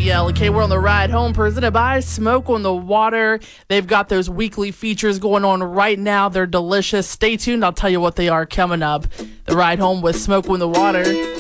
WKBL. Okay, we're on the ride home presented by Smoke on the Water. They've got those weekly features going on right now. They're delicious. Stay tuned. I'll tell you what they are coming up. The ride home with Smoke on the Water.